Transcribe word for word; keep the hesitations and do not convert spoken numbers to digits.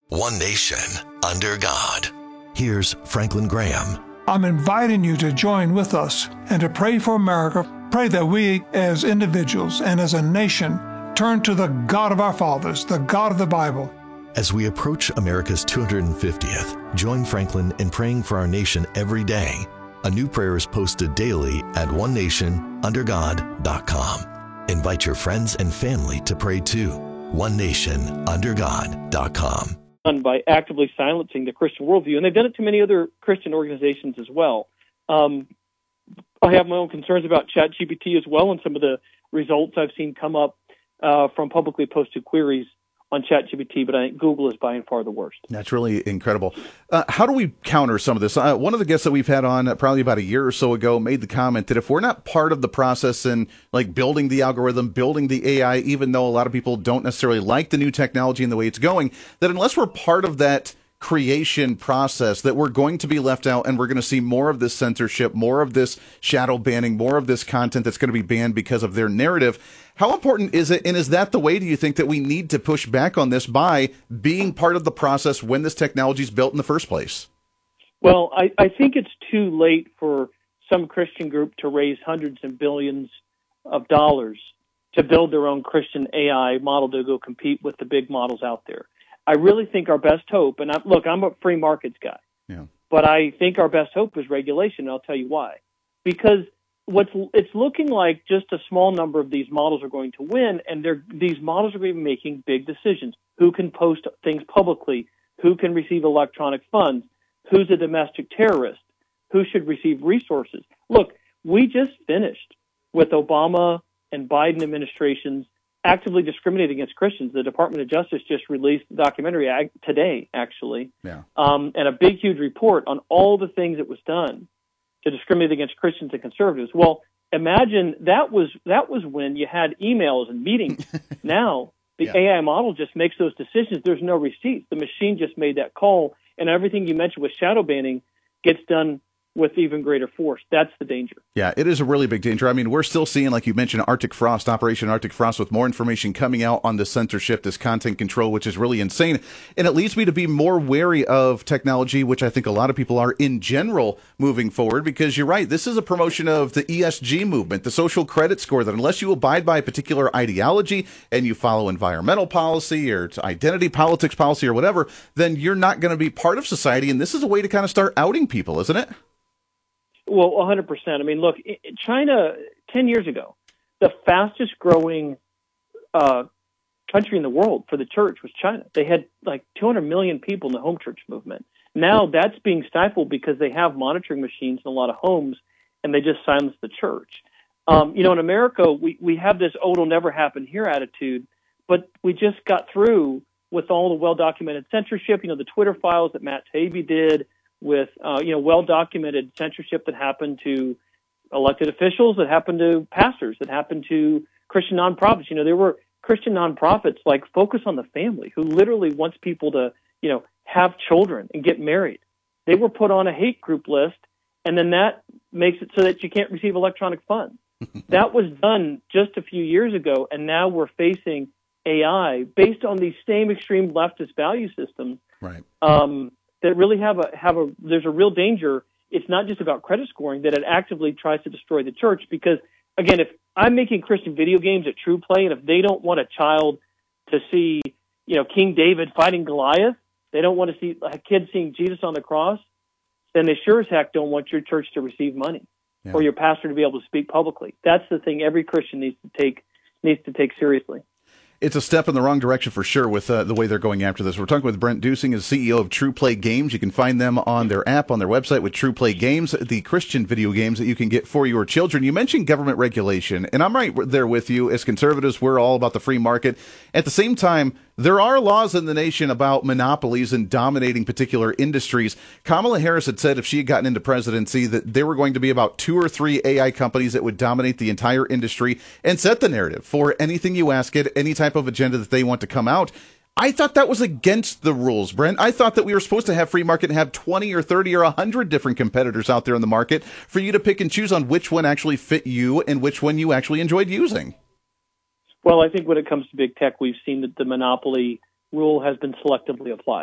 One nation, under God. Here's Franklin Graham. I'm inviting you to join with us and to pray for America. Pray that we, as individuals and as a nation, turn to the God of our fathers, the God of the Bible. As we approach America's two hundred fiftieth, join Franklin in praying for our nation every day. A new prayer is posted daily at one nation under god dot com. Invite your friends and family to pray too. one nation under god dot com. By actively silencing the Christian worldview, and they've done it to many other Christian organizations as well. Um, I have my own concerns about ChatGPT as well, and some of the results I've seen come up uh, from publicly posted queries on ChatGPT, but I think Google is by and far the worst. That's really incredible. Uh, how do we counter some of this? Uh, one of the guests that we've had on uh, probably about a year or so ago made the comment that if we're not part of the process in like building the algorithm, building the A I, even though a lot of people don't necessarily like the new technology and the way it's going, that unless we're part of that creation process, that we're going to be left out, and we're going to see more of this censorship, more of this shadow banning, more of this content that's going to be banned because of their narrative. How important is it, and is that the way, do you think, that we need to push back on this by being part of the process when this technology is built in the first place? Well, I, I think it's too late for some Christian group to raise hundreds and billions of dollars to build their own Christian A I model to go compete with the big models out there. I really think our best hope, and I, look, I'm a free markets guy, yeah. but I think our best hope is regulation, and I'll tell you why. Because what's it's looking like just a small number of these models are going to win, and they're, these models are going to be making big decisions. Who can post things publicly? Who can receive electronic funds? Who's a domestic terrorist? Who should receive resources? Look, we just finished with Obama and Biden administrations actively discriminating against Christians. The Department of Justice just released a documentary ag- today, actually, yeah. um, and a big, huge report on all the things that was done to discriminate against Christians and conservatives. Well, imagine that was that was when you had emails and meetings. Now the yeah. A I model just makes those decisions. There's no receipts. The machine just made that call, and everything you mentioned with shadow banning gets done with even greater force. That's the danger. Yeah, it is a really big danger. I mean, we're still seeing, like you mentioned, Arctic Frost, Operation Arctic Frost, with more information coming out on the censorship, this content control, which is really insane. And it leads me to be more wary of technology, which I think a lot of people are in general moving forward, because you're right, this is a promotion of the E S G movement, the social credit score, that unless you abide by a particular ideology and you follow environmental policy or identity politics policy or whatever, then you're not going to be part of society. And this is a way to kind of start outing people, isn't it? Well, one hundred percent. I mean, look, China, ten years ago, the fastest growing uh, country in the world for the church was China. They had like two hundred million people in the home church movement. Now that's being stifled because they have monitoring machines in a lot of homes, and they just silence the church. Um, you know, in America, we, we have this, oh, it'll never happen here attitude, but we just got through with all the well-documented censorship, you know, the Twitter files that Matt Taibbi did, with, uh, you know, well-documented censorship that happened to elected officials, that happened to pastors, that happened to Christian nonprofits. You know, there were Christian nonprofits like Focus on the Family, who literally wants people to, you know, have children and get married. They were put on a hate group list, and then that makes it so that you can't receive electronic funds. That was done just a few years ago, and now we're facing A I based on these same extreme leftist value systems. Right. Um, that really have a have a there's a real danger. It's not just about credit scoring, that it actively tries to destroy the church. Because again, if I'm making Christian video games at True Play, and if they don't want a child to see, you know, King David fighting Goliath, they don't want to see a kid seeing Jesus on the cross, then they sure as heck don't want your church to receive money, yeah. or your pastor to be able to speak publicly. That's the thing every Christian needs to take needs to take seriously. It's a step in the wrong direction for sure with uh, the way they're going after this. We're talking with Brent Dusing, as C E O of True Play Games. You can find them on their app, on their website with True Play Games, the Christian video games that you can get for your children. You mentioned government regulation, and I'm right there with you. As conservatives, we're all about the free market. At the same time, there are laws in the nation about monopolies and dominating particular industries. Kamala Harris had said if she had gotten into presidency that there were going to be about two or three A I companies that would dominate the entire industry and set the narrative for anything you ask it, any type of agenda that they want to come out. I thought that was against the rules, Brent. I thought that we were supposed to have free market and have twenty or thirty or one hundred different competitors out there in the market for you to pick and choose on which one actually fit you and which one you actually enjoyed using. Well, I think when it comes to big tech, we've seen that the monopoly rule has been selectively applied.